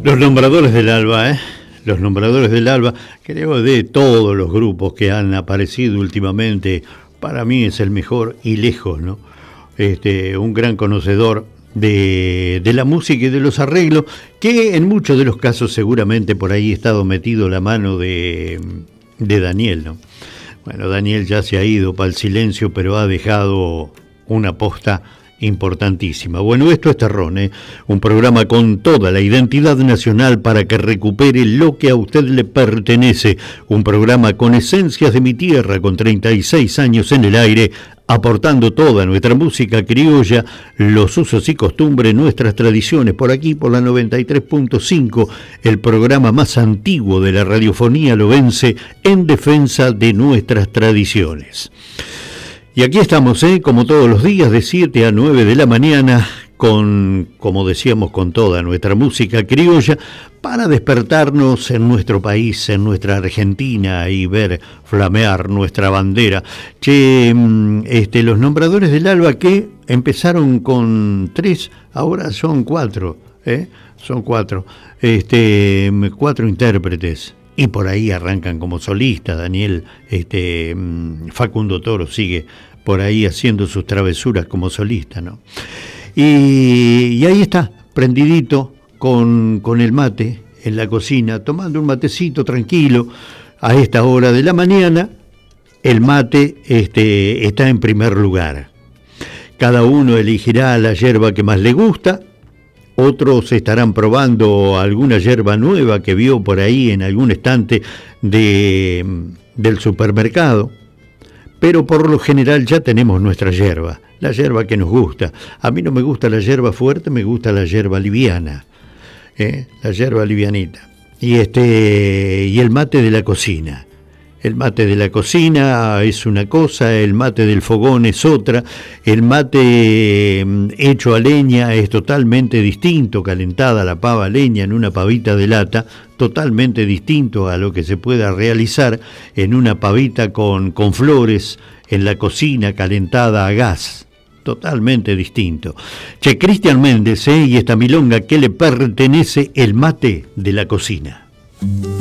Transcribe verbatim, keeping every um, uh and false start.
Los nombradores del alba, ¿eh? Los nombradores del alba, creo de todos los grupos que han aparecido últimamente, para mí es el mejor y lejos, ¿no? Este, un gran conocedor de, de la música y de los arreglos, que en muchos de los casos seguramente por ahí ha estado metido la mano de, de Daniel, ¿no? Bueno, Daniel ya se ha ido para el silencio, pero ha dejado una posta importantísima. Bueno, esto es Terrón, ¿eh? Un programa con toda la identidad nacional para que recupere lo que a usted le pertenece. Un programa con esencias de mi tierra, con treinta y seis años en el aire, aportando toda nuestra música criolla, los usos y costumbres, nuestras tradiciones, por aquí, por la noventa y tres punto cinco, el programa más antiguo de la radiofonía lobense en defensa de nuestras tradiciones. Y aquí estamos, ¿eh? Como todos los días, de siete a nueve de la mañana, con, como decíamos, con toda nuestra música criolla, para despertarnos en nuestro país, en nuestra Argentina, y ver flamear nuestra bandera. Che, este, los nombradores del alba, que empezaron con tres, ahora son cuatro, ¿eh? Son cuatro, este, cuatro intérpretes. Y por ahí arrancan como solista. Daniel, este, Facundo Toro sigue por ahí haciendo sus travesuras como solista, ¿no? Y, y ahí está, prendidito, con, con el mate en la cocina, tomando un matecito tranquilo a esta hora de la mañana. El mate este, está en primer lugar. Cada uno elegirá la yerba que más le gusta. Otros estarán probando alguna yerba nueva que vio por ahí en algún estante de, del supermercado. Pero por lo general ya tenemos nuestra yerba, la yerba que nos gusta. A mí no me gusta la yerba fuerte, me gusta la yerba liviana, ¿eh? La yerba livianita. Y, este, y el mate de la cocina. El mate de la cocina es una cosa, el mate del fogón es otra, el mate hecho a leña es totalmente distinto, calentada la pava a leña en una pavita de lata, totalmente distinto a lo que se pueda realizar en una pavita con, con flores en la cocina calentada a gas. Totalmente distinto. Che, Cristian Méndez, ¿eh? Y esta milonga que le pertenece, el mate de la cocina.